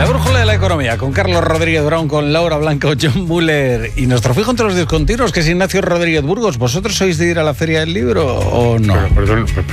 La brújula de la economía con Carlos Rodríguez Brown, con Laura Blanco, John Muller y nuestro fijo entre los discontinuos, que es Ignacio Rodríguez Burgos. ¿Vosotros sois de ir a la Feria del Libro o no? Perdón,